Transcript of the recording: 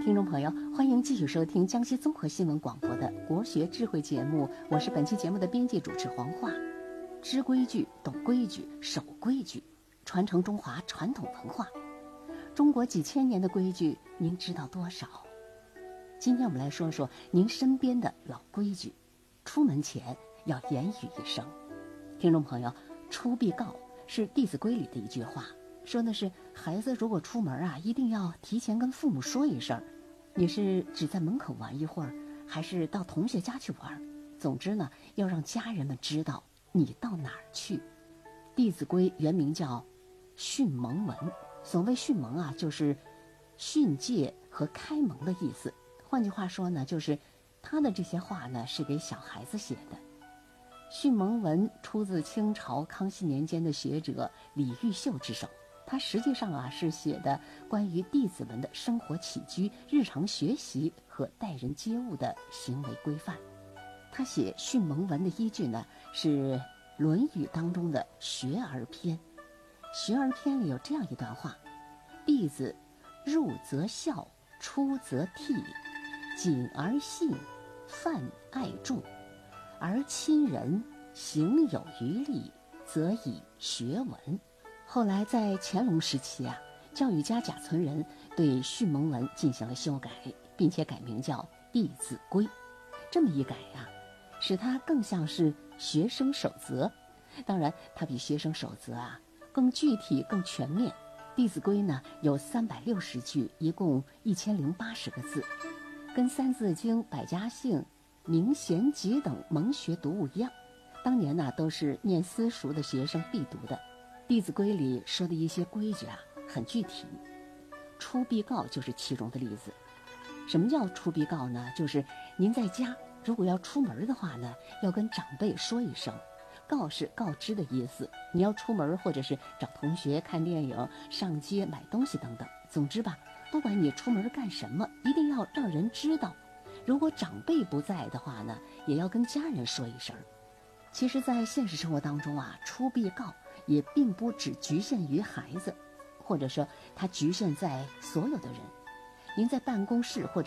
听众朋友，欢迎继续收听江西综合新闻广播的国学智慧节目，我是本期节目的编辑主持黄华。知规矩、懂规矩、守规矩，传承中华传统文化。中国几千年的规矩，您知道多少？今天我们来说说您身边的老规矩。出门前要言语一声。听众朋友，出必告是《弟子规》里的一句话，说的是孩子如果出门一定要提前跟父母说一声。你是只在门口玩一会儿，还是到同学家去玩？总之呢，要让家人们知道你到哪儿去。《弟子规》原名叫训蒙文，所谓训蒙就是训诫和开蒙的意思。换句话说呢，就是他的这些话呢是给小孩子写的。训蒙文出自清朝康熙年间的学者李毓秀之手，他实际上是写的关于弟子们的生活起居、日常学习和待人接物的行为规范。他写训蒙文的依据呢是《论语》当中的学而篇。学而篇里有这样一段话：弟子入则孝，出则悌，谨而信，泛爱众，而亲仁，行有余力，则以学文。后来在乾隆时期教育家贾存仁对训蒙文进行了修改，并且改名叫《弟子规》。这么一改使它更像是学生守则。当然它比学生守则更具体更全面。《弟子规》呢有360句，一共1080个字，跟《三字经》《百家姓》《明贤集》等蒙学读物一样，当年都是念私塾的学生必读的。《弟子规》里说的一些规矩很具体，出必告就是其中的例子。什么叫出必告呢？就是您在家如果要出门的话呢，要跟长辈说一声。告是告知的意思，你要出门或者是找同学看电影、上街买东西等等，总之不管你出门干什么，一定要让人知道。如果长辈不在的话呢，也要跟家人说一声。其实在现实生活当中出必告也并不只局限于孩子，或者说它局限在所有的人。您在办公室或者